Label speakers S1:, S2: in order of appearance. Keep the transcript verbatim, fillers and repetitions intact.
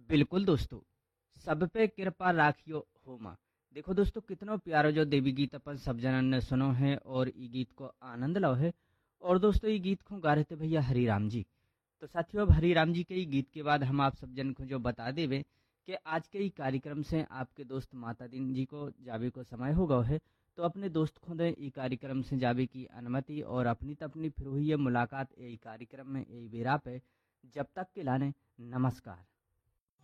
S1: बिल्कुल दोस्तों, सब पे कृपा राखियो हो माँ। देखो दोस्तों, कितनो प्यारो जो देवी गीत अपन सब जनन ने सुनो है और ई गीत को आनंद लो है। और दोस्तों, ये गीत को गा रहे थे भैया हरी राम जी। तो साथियों, अब हरी राम जी के ही गीत के बाद हम आप सब जन को जो बता देवे कि आज के ही कार्यक्रम से आपके दोस्त माता दीन जी को जावे को समय हो गया है। तो अपने दोस्त को दे ई कार्यक्रम से जावे की अनुमति और अपनी तपनी फिर हुई है मुलाकात यही कार्यक्रम में यही बेरा पे। जब तक के लाने नमस्कार।